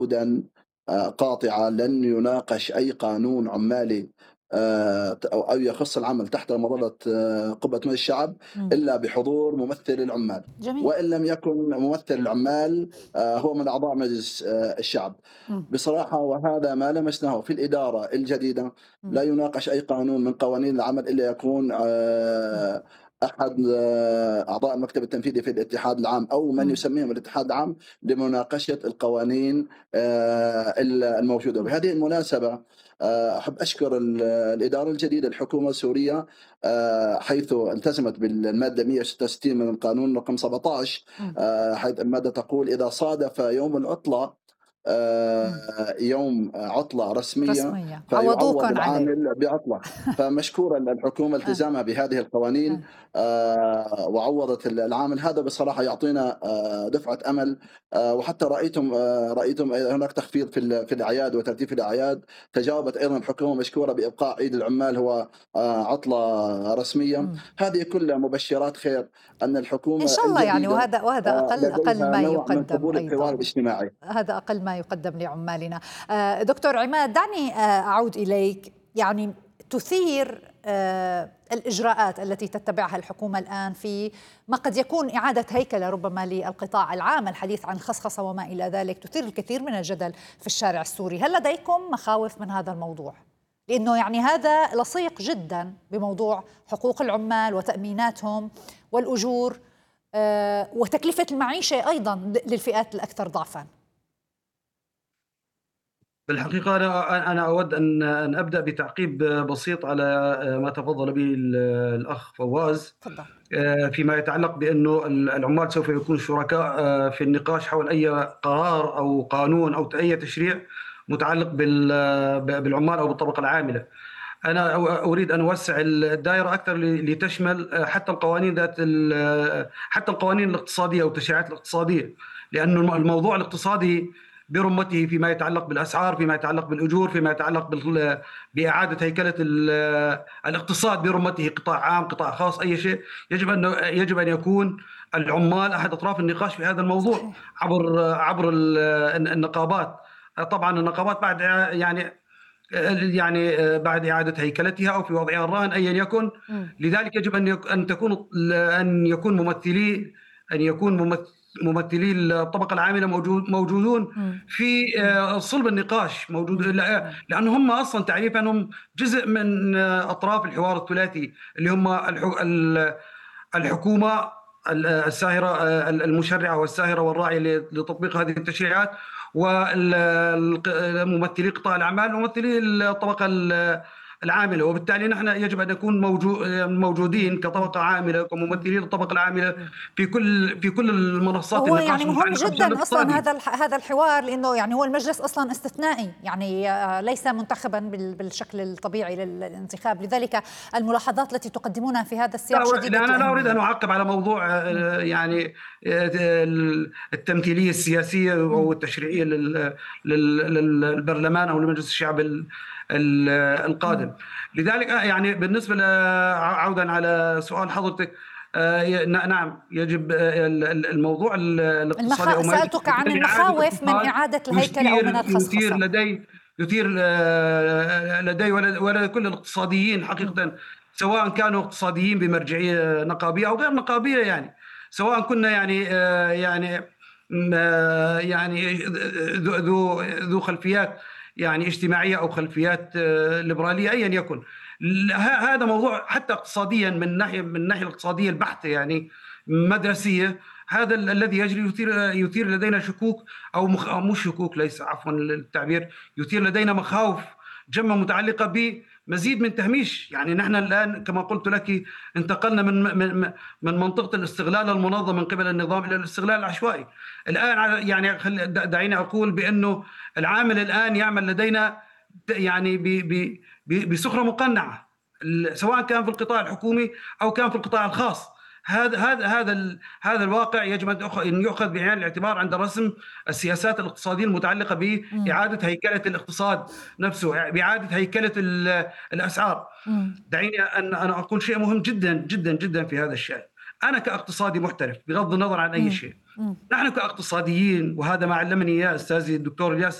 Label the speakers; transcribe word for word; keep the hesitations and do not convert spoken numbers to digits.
Speaker 1: وجودًا آآ قاطعة لن يُناقش أي قانون عمالي آآ ت أو أو يخص العمل تحت مظلة آه، قبة مجلس الشعب
Speaker 2: إمم،
Speaker 1: إلا بحضور ممثل العمال،
Speaker 2: جميل.
Speaker 1: وإن لم يكن ممثل العمال آآ هو من أعضاء مجلس آآ الشعب.
Speaker 2: إمم،
Speaker 1: بصراحة وهذا ما لمسناه في الإدارة الجديدة.
Speaker 2: إمم،
Speaker 1: لا يُناقش أي قانون من قوانين العمل إلا يكون
Speaker 2: إمم،
Speaker 1: آآ أحد آه، أعضاء المكتب التنفيذي في الاتحاد العام أو من
Speaker 2: إمم،
Speaker 1: يسميهم الاتحاد العام لمناقشة القوانين آآ ال الموجودة.
Speaker 2: إمم،
Speaker 1: بهذه المناسبة آآ أحب أشكر ال الإدارة الجديدة الحكومة السورية آآ حيث التزمت بالمادة مئة وستة وستين من القانون رقم سبعة عشر
Speaker 2: إمم،
Speaker 1: آآ حيث المادة تقول: إذا صادف يوم العطلة
Speaker 2: إمم،
Speaker 1: آآ يوم عطلة رسمية
Speaker 2: رسمية،
Speaker 1: فيُعوّض
Speaker 2: عوّضوكم عليه.
Speaker 1: العامل بعطلة. فمشكورًا الحكومة
Speaker 2: آه،
Speaker 1: التزامها بهذه القوانين
Speaker 2: آه،
Speaker 1: آآ وعوّضت ال العامل. هذا بصراحة يعطينا آآ دفعة أمل. آآ وحتى رأيتم آآ رأيتم أيضًا هناك تخفيض في ال في الأعياد وترتيب في الأعياد. تجاوبت أيضًا الحكومة مشكورة بإبقاء عيد العمال هو آآ عطلة رسمية.
Speaker 2: إمم.
Speaker 1: هذه كلها مبشرات خير أن
Speaker 2: إن
Speaker 1: الحكومة
Speaker 2: شاء الله يعني،
Speaker 1: الجديدة
Speaker 2: وهذا وهذا
Speaker 1: آآ
Speaker 2: أقل أقل
Speaker 1: لديها
Speaker 2: ما
Speaker 1: نوع من
Speaker 2: يُقدّم
Speaker 1: قبول الحوار
Speaker 2: أيضًا.
Speaker 1: الاجتماعي.
Speaker 2: هذا أقل ما يُقدّم لعمالنا. آآ دكتور عماد، دعني آآ أعود إليك. يعني تثير آآ الإجراءات التي تتبعها الحكومة الآن في ما قد يكون إعادة هيكلة ربما للقطاع العام، الحديث عن خصخصة وما إلى ذلك، تثير الكثير من الجدل في الشارع السوري. هل لديكم مخاوف من هذا الموضوع؟ لأنه يعني هذا لصيق جدًا بموضوع حقوق العمال وتأميناتهم والأجور، آآ وتكلفة المعيشة أيضًا ل للفئات الأكثر ضعفًا.
Speaker 3: بالحقيقة أنا أنا أود أن أن أبدأ بتعقيب بسيط على ما تفضل به ال الأخ فواز
Speaker 2: تفضل.
Speaker 3: آآ، فيما يتعلق بأنه ال العمال سوف يكونوا شركاء آه، في النقاش حول أي قرار أو قانون أو ت أي تشريع متعلق بال ب بالعمال أو بالطبقة العاملة. أنا أو أريد أن أوسّع الدائرة أكثر ل لتشمل آه، حتى القوانين ذات ال آه، حتى القوانين الاقتصادية والتشريعات الاقتصادية، لأنه الم الموضوع الاقتصادي برمته فيما يتعلق بالأسعار، فيما يتعلق بالأجور، فيما يتعلق بال بإعادة هيكلة ال الاقتصاد برمته، قطاع عام، قطاع خاص، أي شيء، يجب أن يجب أن يكون العمال أحد أطراف النقاش في هذا الموضوع
Speaker 2: صحيح.
Speaker 3: عبر عبر ال النقابات. طبعًا النقابات بعد يعني يعني بعد إعادة هيكلتها أو في وضعها الراهن أيًا يكن.
Speaker 2: إمم.
Speaker 3: لذلك يجب أن يك أن تكون أن يكون ممثلي أن يكون ممث ممثلي الطبقة العاملة موجود موجودون
Speaker 2: إمم.
Speaker 3: في آآ صلب النقاش موجود
Speaker 2: إمم.
Speaker 3: لأ
Speaker 2: إمم.
Speaker 3: لأن هم أصلًا تعريفًا هم جزء من آه، أطراف الحوار الثلاثي اللي هم الح ال الحكومة ال الساهرة آآ ال المشرعة والساهرة والراعية ل لتطبيق هذه التشريعات، وال الق ممثلي قطاع الأعمال وممثلي الطبقة ال العاملة. وبالتالي نحن يجب أن نكون موجو
Speaker 2: إمم.
Speaker 3: موجودين
Speaker 2: إمم.
Speaker 3: كطبقة عاملة
Speaker 2: إمم.
Speaker 3: وكممثلي للطبقة
Speaker 2: إمم.
Speaker 3: العاملة
Speaker 2: إمم.
Speaker 3: في كل في كل المنصات
Speaker 2: وهو
Speaker 3: النقاش
Speaker 2: يعني مهم
Speaker 3: المتعلقة بالشأن
Speaker 2: جدًا أصلًا
Speaker 3: الاقتصادي.
Speaker 2: هذا الح هذا الحوار، لأنه يعني هو المجلس أصلًا استثنائي، يعني آآ ليس منتخبًا بال بالشكل الطبيعي لل للانتخاب، لذلك الملاحظات التي تقدمونها في هذا
Speaker 3: لا
Speaker 2: السياق
Speaker 3: و
Speaker 2: شديدة
Speaker 3: لا أنا لا أريد أن
Speaker 2: الأهمية.
Speaker 3: أعقّب على موضوع
Speaker 2: إمم.
Speaker 3: آآ يعني آآ ال التمثيلية السياسية أو
Speaker 2: إمم.
Speaker 3: التشريعية لل لل للبرلمان أو لمجلس الشعب ال ال
Speaker 2: إمم.
Speaker 3: القادم. لذلك آه يعني بالنسبة ل ع عودًا على سؤال حضرتك آآ ي ن نعم يجب آآ ال ال الموضوع ال الاقتصادي أو
Speaker 2: المخا
Speaker 3: ما يجب
Speaker 2: سألتك عن
Speaker 3: من إعادة
Speaker 2: المخاوف من
Speaker 3: اقتصاد
Speaker 2: إعادة الهيكلة أو من
Speaker 3: يثير يثير
Speaker 2: الخصخصة.
Speaker 3: لدي يثير آآ لدي ول ولدى كل الاقتصاديين
Speaker 2: إمم.
Speaker 3: حقيقةً، سواء كانوا اقتصاديين بمرجعية نقابية أو غير نقابية يعني، سواء كنا يعني آآ يعني م آه، يعني ذو ذو ذو خلفيات يعني اجتماعية أو خلفيات آه، ليبرالية أيًا يكن. ل ه هذا موضوع حتى اقتصاديًا من ناحية من الناحية الاقتصادية البحتة يعني مدرسية. هذا ال الذي يجري يثير يثير لدينا شكوك أو مخ أو مش شكوك ليس عفوًا التعبير، يثير لدينا مخاوف جمة متعلقة بمزيد من تهميش. يعني نحن الآن كما قلت لكِ انتقلنا من من من منطقة الاستغلال المنظم من قبل النظام إلى الاستغلال العشوائي. الآن على يعني خل د دعيني أقول بأنه العامل الآن يعمل لدينا ت يعني ب ب ب بسخرة مقنعة، ال سواء كان في القطاع الحكومي أو كان في القطاع الخاص. هذا هذا هذا ال هذا الواقع يجب أن تؤخ أن يؤخذ بعين الاعتبار عند رسم السياسات الاقتصادية المتعلقة
Speaker 2: إمم.
Speaker 3: بإعادة هيكلة الاقتصاد نفسه، بإعادة هيكلة ال الأسعار.
Speaker 2: إمم.
Speaker 3: دعيني أن أنا أقول شيء مهم جدًا، جدًا، جدًا في هذا الشأن. أنا كاقتصادي محترف بغض النظر عن أي
Speaker 2: مم.
Speaker 3: شيء،
Speaker 2: مم.
Speaker 3: نحن كاقتصاديين، وهذا ما علمني إياه أستاذي الدكتور الياس